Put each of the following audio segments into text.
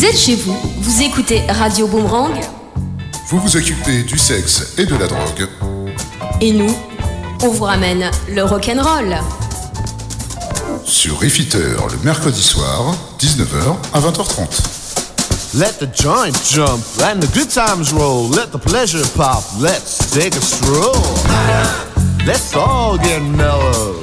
Vous êtes chez vous, vous écoutez Radio Boomerang. Vous vous occupez du sexe et de la drogue. Et nous, on vous ramène le rock'n'roll. Sur Refiteur, le mercredi soir, 19h à 20h30. Let the joint jump and the good times roll. Let the pleasure pop. Let's take a stroll. Let's all get mellow.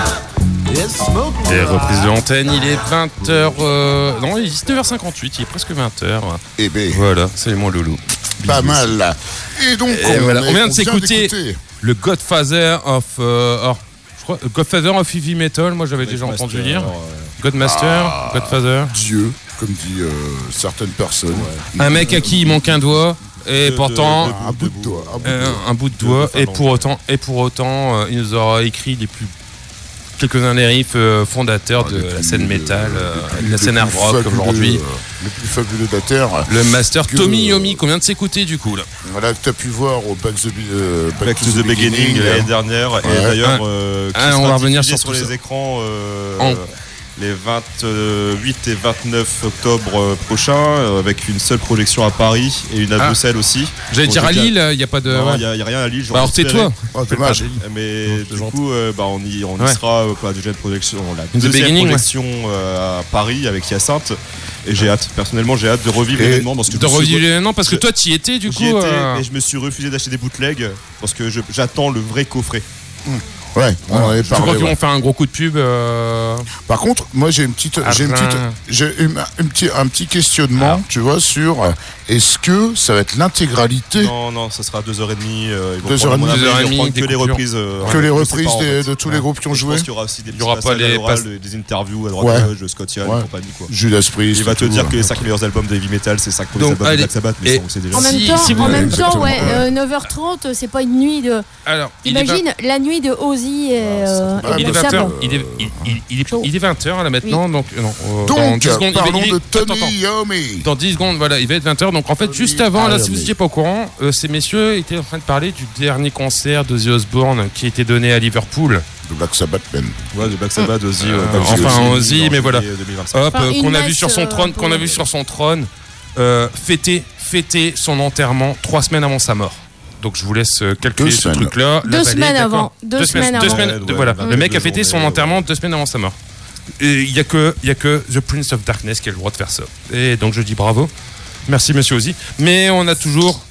Et reprise de l'antenne, il est 20h. Non, il est 19h58, il est presque 20h. Eh ben. Voilà, c'est mon loulou. Pas mal. Et donc, on vient de s'écouter le Godfather of. Je crois, Godfather of Heavy Metal, moi j'avais déjà entendu dire. Godmaster, Godfather. Dieu, comme dit certaines personnes. Un mec à qui il manque un doigt. Et pourtant, un bout de doigt. Un bout de doigt. Et pour autant, il nous aura écrit quelques-uns des riffs fondateurs de la scène métal, de la scène hard rock aujourd'hui. Le plus fabuleux de la Terre. Le master Tommy Yomi, qu'on vient de s'écouter du coup là. Voilà, que tu as pu voir au Back to the Beginning l'année dernière. Et d'ailleurs, on va revenir sur les écrans les 28 et 29 octobre prochains, avec une seule projection à Paris et une à Bruxelles aussi. J'allais dire à Lille, il n'y a pas de. Non, il n'y a rien à Lille. Alors tais-toi. Dommage. Mais du coup, on y sera pour la deuxième projection, projection à Paris avec Hyacinthe. Et j'ai hâte, personnellement, j'ai hâte de revivre l'événement. Parce que toi, tu y étais du coup. Et je me suis refusé d'acheter des bootlegs parce que j'attends le vrai coffret. Ouais, je crois qu'ils vont faire un gros coup de pub. Par contre, moi j'ai un petit questionnement, tu vois, sur est-ce que ça va être l'intégralité? Non, ça sera 2h30. 2h30, que les reprises. Que les reprises de tous les groupes qui ont joué. Je pense qu'il y aura aussi des interviews à droite à gauche, Scott Ian et compagnie. Judas Priest. Il va te dire que les 5 meilleurs albums de heavy metal, c'est 5 premiers albums de Black Sabbath, mais c'est déjà. En même temps, 9h30, c'est pas une nuit de. Alors, imagine la nuit de Ozzy. Il est 20h. Il est 20h là maintenant, donc dans 10 secondes, parlons de Tony Yomi. Dans 10 secondes, voilà, il va être 20h. Donc en fait, juste avant, là, si vous n'étiez pas au courant, ces messieurs étaient en train de parler du dernier concert d'Ozzy Osbourne qui a été donné à Liverpool. De Black Sabbath même. Ouais, de Black Sabbath, Ozzy. Ozzy, mais voilà. Hop, qu'on a vu sur son trône, fêter son enterrement 3 semaines avant sa mort. Donc je vous laisse calculer ce truc-là. 2 semaines avant. 2 semaines avant. Voilà. Le mec a fêté son enterrement 2 semaines avant sa mort. Et il y a que The Prince of Darkness qui a le droit de faire ça. Et donc je dis bravo. Merci Monsieur Ozzy. Mais on a toujours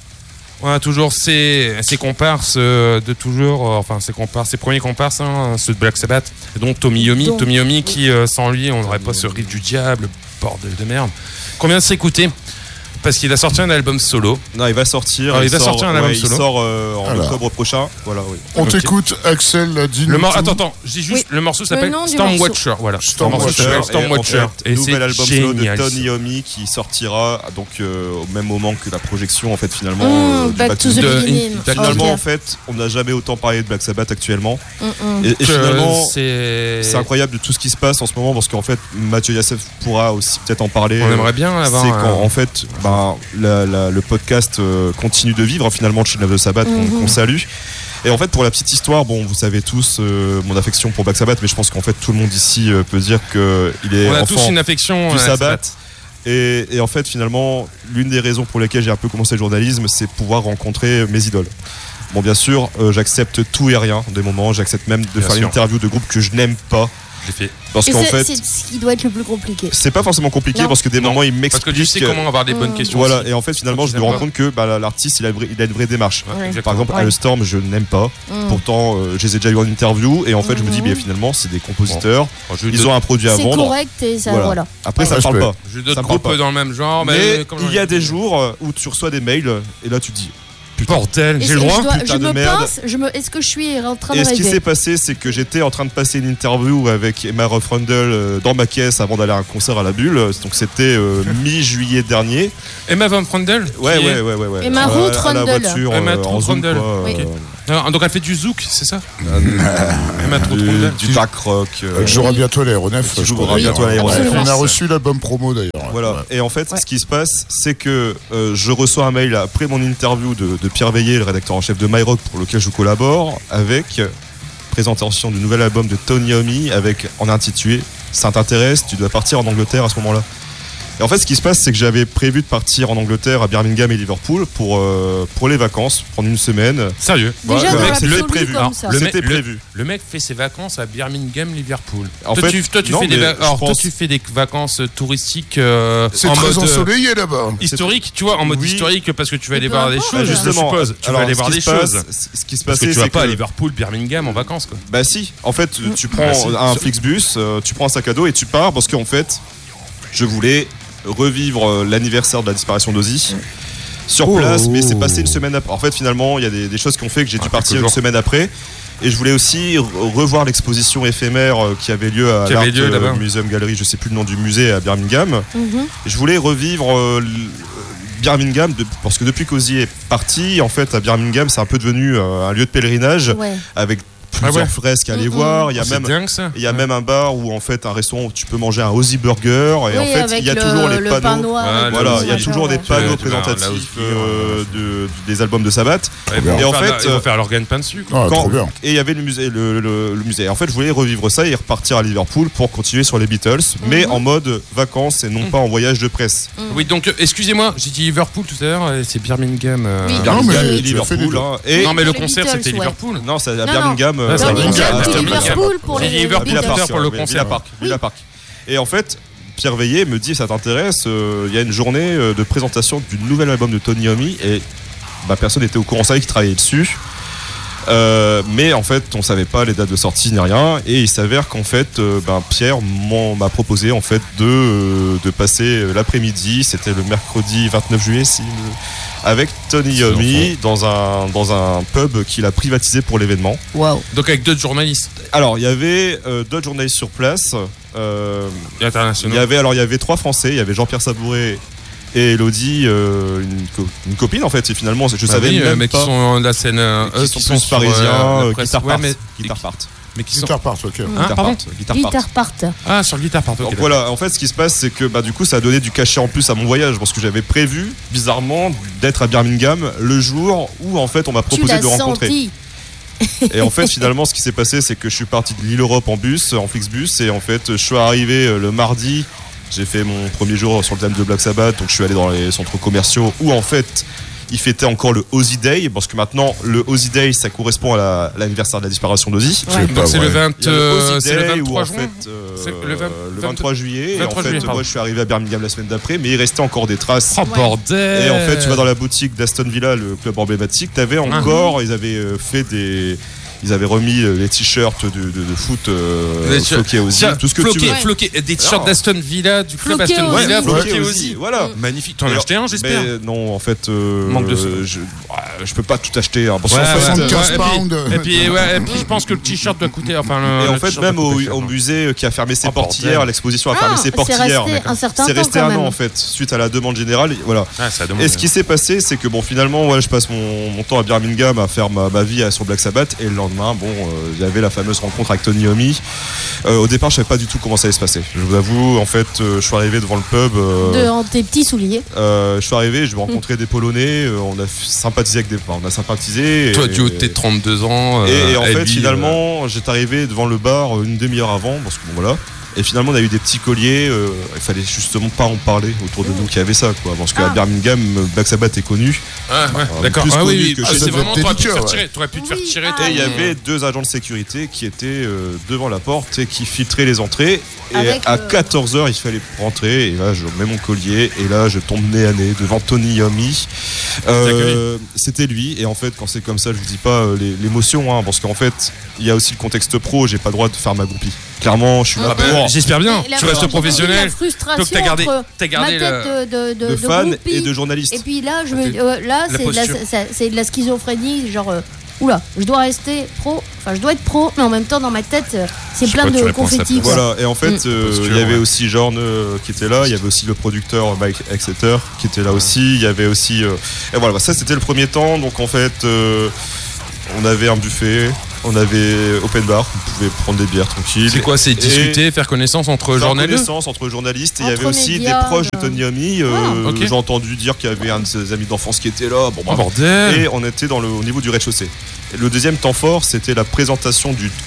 ces comparses de toujours, ses premiers comparses, ceux de Black Sabbath, dont Tommy Yomi qui sans lui on n'aurait pas ce riff du diable, bordel de merde. Combien de s'écouter? Parce qu'il a sorti un album solo. Non, il va sortir. Il va sortir un album solo. Il sort en octobre prochain. Voilà, oui. On t'écoute, Axel l'a dit. Attends, j'ai juste le morceau s'appelle Stormwatcher. Voilà. Stormwatcher. Et nouvel album solo de Tony Yomi qui sortira donc au même moment que la projection en fait finalement. Back to the Beginning. Finalement en fait, on n'a jamais autant parlé de Black Sabbath actuellement. Et finalement, c'est incroyable de tout ce qui se passe en ce moment parce qu'en fait, Mathieu Yassef pourra aussi peut-être en parler. On aimerait bien avoir. C'est qu'en fait. Le podcast continue de vivre finalement de Children of the Sabbath qu'on salue. Et en fait pour la petite histoire, vous savez tous mon affection pour Black Sabbath, mais je pense qu'en fait tout le monde ici peut dire qu'il est on a enfant tous une affection du Sabbath. Et en fait finalement l'une des raisons pour lesquelles j'ai un peu commencé le journalisme, c'est pouvoir rencontrer mes idoles. Bon bien sûr j'accepte tout et rien des moments, j'accepte même de faire une interview de groupe que je n'aime pas. Parce qu'en fait, c'est ce qui doit être le plus compliqué. C'est pas forcément compliqué parce que des moments il m'explique. Parce que tu sais comment avoir des bonnes questions. Voilà, et en fait finalement je me rends compte que l'artiste il a une vraie démarche. Par exemple, Halestorm je n'aime pas. Pourtant je les ai déjà eu en interview et en fait je me dis finalement c'est des compositeurs. Ils ont un produit à vendre. C'est correct et ça voilà. Après ça parle pas. J'ai d'autres groupes dans le même genre. Mais il y a des jours où tu reçois des mails et là tu te dis. Bordel, j'ai le droit. Je me pince. Est-ce que je suis en train de rêver? Et ce qui s'est passé, c'est que j'étais en train de passer une interview avec Emma Rothfundel dans ma caisse avant d'aller à un concert à la Bulle. Donc c'était mi-juillet dernier. Emma Rothfundel? Ouais. Emma Rothfundel. Emma Rothfundel. Donc elle fait du zouk, c'est ça? Du dark rock. Elle jouera bientôt à l'Aéronef. On a reçu l'album promo d'ailleurs. Voilà. Et en fait, ce qui se passe, c'est que je reçois un mail après mon interview de Pierre Veillet, le rédacteur en chef de My Rock, pour lequel je collabore, avec présentation du nouvel album de Tony Yomi, avec en intitulé Ça t'intéresse, tu dois partir en Angleterre à ce moment-là. Et en fait, ce qui se passe, c'est que j'avais prévu de partir en Angleterre, à Birmingham et Liverpool pour les vacances, prendre une semaine. Sérieux? Déjà, Ouais, dans c'était l'absolu, prévu. comme ça. C'était prévu. Le mec fait ses vacances à Birmingham, Liverpool. En Toi, fait, tu non, fais des mais alors, je toi, pense- tu fais des vacances touristiques C'est en très mode ensoleillé là-bas. historique, tu vois, en mode Oui. historique parce que tu vas aller peu voir des importe. choses, je Justement, suppose. Tu vas alors, aller ce voir qui des se passe- choses. Ce qui se Parce que passait, tu vas c'est pas à que Liverpool, Birmingham en vacances, quoi. bah si, en fait, tu prends Bah si. un Flixbus, tu prends un sac à dos et tu pars parce qu'en fait, je voulais revivre l'anniversaire de la disparition d'Ozzy sur place, mais c'est passé une semaine après. En fait, finalement, il y a des choses qui ont fait que j'ai dû partir une semaine après. Et je voulais aussi revoir l'exposition éphémère qui avait lieu à l'Art là-bas. Museum Gallery, je sais plus le nom du musée, à Birmingham. Mhm. Je voulais revivre Birmingham parce que depuis qu'Ozzy est parti, en fait, à Birmingham, c'est un peu devenu un lieu de pèlerinage Ouais. avec plusieurs fresques à aller voir. Il y a C'est même dingue ça. il y a même un bar où en fait un restaurant où tu peux manger un Ozzy Burger et en Oui, fait avec il y a toujours les le panneaux. pain noir. Voilà, et Voilà, tout, il y a machin, toujours des ouais. panneaux Tu vas- présentatifs là des albums de Sabbath. Ils vont Et en faire fait, ils vont faire l'organe peint dessus, quoi. Ah, Quand- trop bien. Et il y avait le musée, le musée. En fait, je voulais revivre ça et repartir à Liverpool pour continuer sur les Beatles, mais en mode vacances et non pas en voyage de presse. Oui, donc excusez-moi, j'ai dit Liverpool tout à l'heure, et c'est Birmingham. Oui. Non, mais Birmingham et tu as fait les Liverpool. deux. hein. Et Non, mais le Les concert Beatles, c'était ouais. Liverpool. non, c'est à Non, Birmingham. Ah, c'est à Birmingham Birmingham, et Birmingham. Liverpool pour J'ai dit les Liverpool Beatles. tout à l'heure pour le concert. Villa Park. Et en fait, Pierre Veillet me dit, ça t'intéresse, il y a une journée de présentation du nouvel album de Tony Iommi et personne n'était au courant, on savait qu'il travaillait dessus. Mais en fait, on savait pas les dates de sortie ni rien, et il s'avère qu'en fait, Pierre m'a proposé en fait de passer l'après-midi. C'était le mercredi 29 juillet, avec Tony Iommi dans un pub qu'il a privatisé pour l'événement. Waouh. Donc avec d'autres journalistes Alors, il y avait d'autres journalistes sur place. et internationaux. Il y avait 3 Français. Il y avait Jean-Pierre Sabouret et Elodie, une copine en fait. Et finalement, je savais même mais pas. qui sont de la scène, qui sont plus parisiens, la presse. Guitar Ouais, Part. mais Guitar Part. qui sont. Guitar Part, ok. Hein, pardon. Guitar Part. Guitar Part. Ah, sur le guitare part. Donc voilà, en fait, ce qui se passe, c'est que du coup, ça a donné du cachet en plus à mon voyage parce que j'avais prévu, bizarrement, d'être à Birmingham le jour où en fait on m'a Tu proposé l'as de le rencontrer. senti. Et en fait, finalement, ce qui s'est passé, c'est que je suis parti de l'île Europe en bus, en Flixbus, et en fait, je suis arrivé le mardi. J'ai fait mon premier jour sur le thème de Black Sabbath, donc je suis allé dans les centres commerciaux où en fait il fêtait encore le Ozzy Day, parce que maintenant le Ozzy Day ça correspond à l'anniversaire de la disparition d'Ozzy. Ouais. Donc c'est le 20, Il y a le Ozzy c'est le Day où 23 en juin. fait C'est le 23 juillet, et 23 en fait juillet, pardon. moi je suis arrivé à Birmingham la semaine d'après, mais il restait encore des traces. Oh bordel. Et en fait, tu vas dans la boutique d'Aston Villa, le club emblématique, t'avais encore, ils avaient fait ils avaient remis les t-shirts de foot floqués Ozzy, tout ce que tu veux. Floqué, des t-shirts Non. d'Aston Villa, du club Floqué Aston Ozzy. Villa, Floqués floqué Ozzy, aussi. voilà. Magnifique. T'en as acheté un, j'espère. Mais non, en fait, Manque de sous. je peux pas tout acheter. Hein, parce Ouais, qu'en fait, 75 pounds. Et puis, je pense que le t-shirt doit coûter. Enfin, et en le fait, t-shirt même doit coûter cher, au hein. musée qui a fermé ses Oh, portes bordel. hier, l'exposition a fermé ses portes c'est hier. resté un certain C'est temps resté quand un même. an en fait, suite à la demande générale. Voilà. Ah, ça demande. Et ce qui s'est passé, c'est que finalement, je passe mon temps à Birmingham à faire ma vie sur Black Sabbath, et le lendemain, il y avait la fameuse rencontre avec Tony Iommi. Au départ, je savais pas du tout comment ça allait se passer. Je vous avoue, en fait, je suis arrivé devant le pub. Dans tes petits souliers. Je suis arrivé, je vais rencontrer des Polonais. On a sympathisé avec on a sympathisé. Toi, du haut de tes 32 ans. Et en fait, Elby, finalement, j'étais arrivé devant le bar une demi-heure avant, parce que voilà. Et finalement, on a eu des petits colliers. Il fallait justement pas en parler autour de nous qu'il y avait ça, quoi. Parce qu'à Birmingham, Black Sabbath est connu. Ah, ouais, d'accord. plus Ah connu oui, que oui. chez C'est nous. vraiment, t'aurais pu te faire Délicat, tirer. T'aurais pu te faire Oui, tirer. ah, Et il y avait 2 agents de sécurité qui étaient devant la porte et qui filtraient les entrées. Et Avec à 14h, il fallait rentrer. Et là, je mets mon collier. Et là, je tombe nez à nez devant Tony Iommi. C'était lui. Et en fait, quand c'est comme ça, je vous dis pas l'émotion. Parce qu'en fait, il y a aussi le contexte pro. J'ai pas le droit de faire ma goupille. Clairement, je suis là pour J'espère bien. Et la- Tu restes professionnel. La frustration Donc t'as gardé entre t'as gardé ma le. tête de de fans groupie, et de journalistes. et puis là, La posture. c'est de la schizophrénie, genre, oula, je dois rester pro, enfin, je dois être pro, mais en même temps, dans ma tête, c'est Je sais plein pas, tu de réponds à ça, confettis. quoi. Voilà, et en fait, Posture, il y avait ouais. aussi Jorn qui était là, il y avait aussi le producteur Mike Exeter qui était là aussi, il y avait aussi. Et voilà, ça c'était le premier temps, donc en fait, on avait un buffet, on avait open bar, on pouvait prendre des bières tranquilles. C'est quoi? C'est discuter, faire connaissance entre Faire journalistes. connaissance entre journalistes, et il y Entre avait aussi médias, des proches de Tony Iommi. ok. J'ai entendu dire qu'il y avait un de ses amis d'enfance qui était là. Bon, Oh bref. bordel. Et on était au niveau du rez-de-chaussée. Et le deuxième temps fort, c'était la présentation du